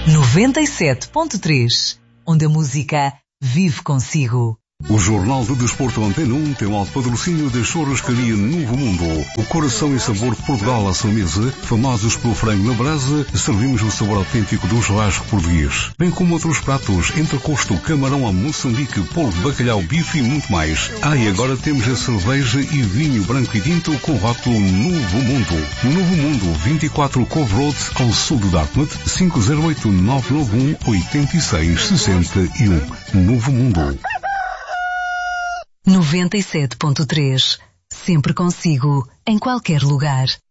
97.3, onde a música vive consigo. O Jornal do Desporto Antena 1 tem o alto patrocínio da Churrascaria Novo Mundo. O coração e sabor de Portugal à sua mesa, famosos pelo frango na brasa, servimos o sabor autêntico do churrasco português. Bem como outros pratos, entrecosto, camarão a Moçambique, polvo, bacalhau, bife e muito mais. E agora temos a cerveja e vinho branco e tinto com rótulo Novo Mundo. Novo Mundo, 24 Cove Road, ao sul de Dartmouth, 508-991-8661. Novo Mundo. 97.3, sempre consigo, em qualquer lugar.